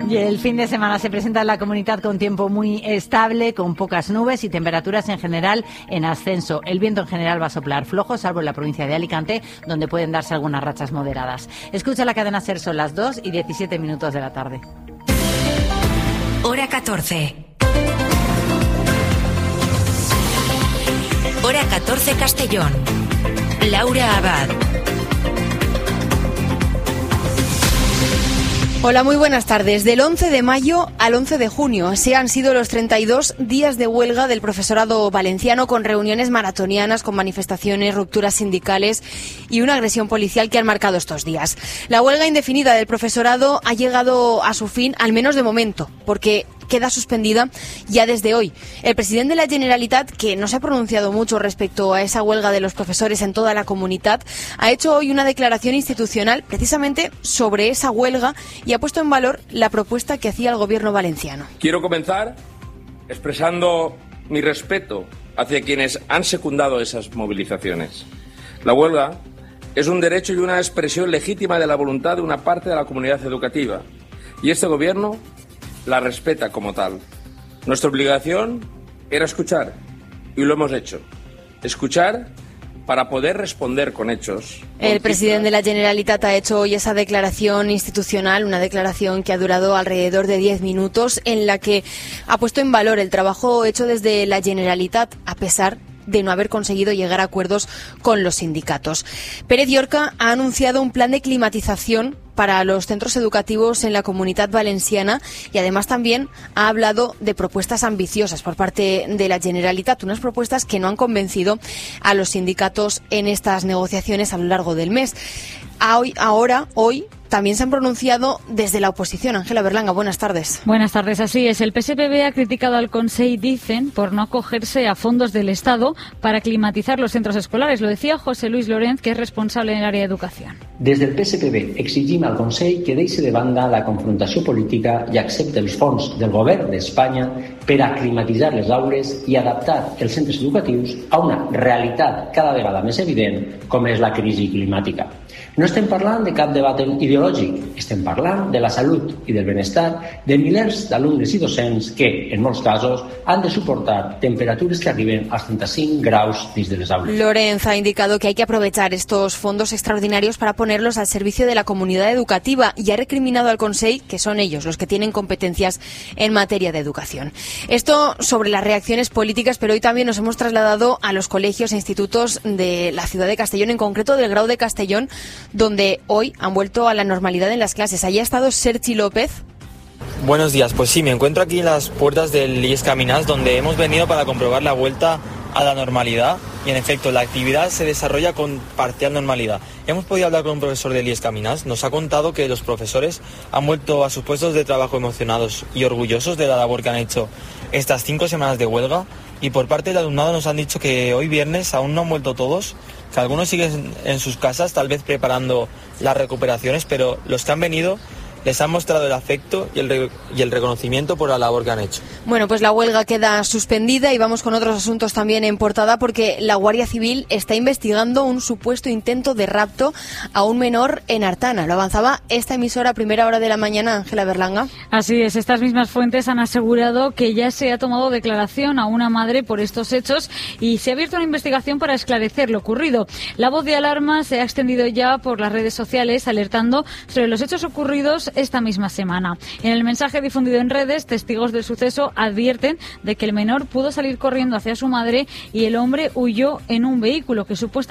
Y el fin de semana se presenta en la comunidad con tiempo muy estable, con pocas nubes y temperaturas en general en ascenso. El viento en general va a soplar flojo, salvo en la provincia de Alicante, donde pueden darse algunas rachas moderadas. Escucha la cadena SER, son las 2:17 de la tarde. Hora 14. Hora 14 Castellón. Laura Abad. Hola, muy buenas tardes. Del 11 de mayo al 11 de junio, así han sido los 32 días de huelga del profesorado valenciano, con reuniones maratonianas, con manifestaciones, rupturas sindicales y una agresión policial que han marcado estos días. La huelga indefinida del profesorado ha llegado a su fin, al menos de momento, porque queda suspendida ya desde hoy. El presidente de la Generalitat, que no se ha pronunciado mucho respecto a esa huelga de los profesores en toda la comunidad, ha hecho hoy una declaración institucional precisamente sobre esa huelga y ha puesto en valor la propuesta que hacía el gobierno valenciano. Quiero comenzar expresando mi respeto hacia quienes han secundado esas movilizaciones. La huelga es un derecho y una expresión legítima de la voluntad de una parte de la comunidad educativa, y este gobierno la respeta como tal. Nuestra obligación era escuchar, y lo hemos hecho. Escuchar para poder responder con hechos. El presidente de la Generalitat ha hecho hoy esa declaración institucional, una declaración que ha durado alrededor de 10 minutos, en la que ha puesto en valor el trabajo hecho desde la Generalitat, a pesar de no haber conseguido llegar a acuerdos con los sindicatos. Pérez Llorca ha anunciado un plan de climatización para los centros educativos en la Comunidad Valenciana y además también ha hablado de propuestas ambiciosas por parte de la Generalitat, unas propuestas que no han convencido a los sindicatos en estas negociaciones a lo largo del mes. Hoy también se han pronunciado desde la oposición. Ángela Berlanga, buenas tardes. Buenas tardes, así es. El PSPB ha criticado al Consell, dicen, por no acogerse a fondos del Estado para climatizar los centros escolares. Lo decía José Luis Lorenz, que es responsable en el área de educación. Des del PSPB exigim al Consell que deixi de banda la confrontació política i accepte els fons del govern d'Espanya per a climatitzar les aules i adaptar els centres educatius a una realitat cada vegada més evident com és la crisi climàtica. No estem parlant de cap debat ideològic, estem parlant de la salut i del benestar de milers d'alumnes i docents que, en molts casos, han de suportar temperatures que arriben als 35 graus dins de les aules. Lorenz ha indicado que hay que aprovechar estos fondos extraordinarios para ponerlos al servicio de la comunidad educativa y ha recriminado al Consell que son ellos los que tienen competencias en materia de educación. Esto sobre las reacciones políticas, pero hoy también nos hemos trasladado a los colegios e institutos de la ciudad de Castellón, en concreto del Grau de Castellón, donde hoy han vuelto a la normalidad en las clases. Allí ha estado Sergi López. Buenos días, pues sí, me encuentro aquí en las puertas del IES Caminàs, donde hemos venido para comprobar la vuelta a la normalidad y en efecto la actividad se desarrolla con parcial normalidad. Hemos podido hablar con un profesor del IES Caminàs, nos ha contado que los profesores han vuelto a sus puestos de trabajo emocionados y orgullosos de la labor que han hecho estas 5 semanas de huelga, y por parte del alumnado nos han dicho que hoy viernes aún no han vuelto todos, que algunos siguen en sus casas tal vez preparando las recuperaciones, pero los que han venido les han mostrado el afecto y el reconocimiento por la labor que han hecho. Bueno, pues la huelga queda suspendida y vamos con otros asuntos también en portada, porque la Guardia Civil está investigando un supuesto intento de rapto a un menor en Artana. Lo avanzaba esta emisora a primera hora de la mañana, Ángela Berlanga. Así es, estas mismas fuentes han asegurado que ya se ha tomado declaración a una madre por estos hechos y se ha abierto una investigación para esclarecer lo ocurrido. La voz de alarma se ha extendido ya por las redes sociales, alertando sobre los hechos ocurridos esta misma semana. En el mensaje difundido en redes, testigos del suceso advierten de que el menor pudo salir corriendo hacia su madre y el hombre huyó en un vehículo que supuestamente